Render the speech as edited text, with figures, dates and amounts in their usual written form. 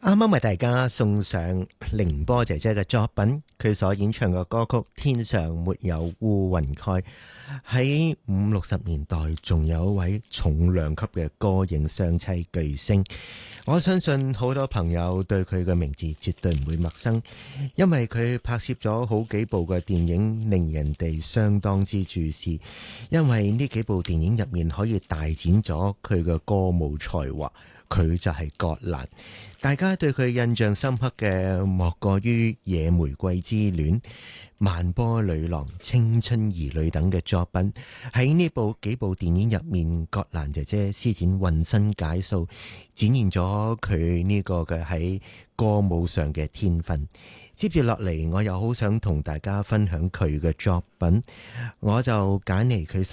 啱啱為大家送上凌波姐姐嘅作品，佢所演唱嘅歌曲《天上沒有烏雲蓋》。喺50-60年代，仲有一位重量級嘅歌影雙棲巨星。我相信好多朋友對佢嘅名字絕對唔會陌生，因為佢拍攝咗好幾部嘅電影，令人哋相當之注視。因為呢幾部電影入面可以大展咗佢嘅歌舞才華。佢就係葛蘭，大家對佢印象深刻嘅莫過於《野玫瑰之戀》、《萬波女郎》、《青春兒女》等嘅作品。喺呢幾部電影入面，葛蘭姐姐施展渾身解數，展現咗佢呢個嘅喺歌舞上嘅天分。接住落嚟，我又好想同大家分享佢嘅作品，我就揀嚟佢